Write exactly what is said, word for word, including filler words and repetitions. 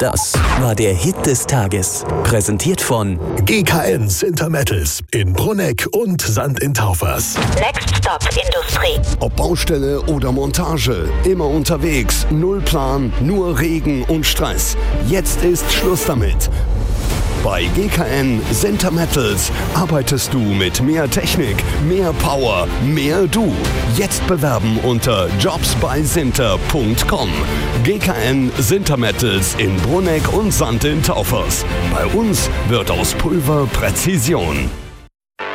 Das war der Hit des Tages. Präsentiert von G K N Sintermettels in Brunegg und Sand in Taufers. Next Stop Industrie. Ob Baustelle oder Montage, immer unterwegs, null Plan, nur Regen und Stress. Jetzt ist Schluss damit. Bei G K N Sintermettels arbeitest du mit mehr Technik, mehr Power, mehr du. Jetzt bewerben unter jobs bei sinter punkt com. G K N Sintermettels in Brunegg und Sand in Taufers. Bei uns wird aus Pulver Präzision.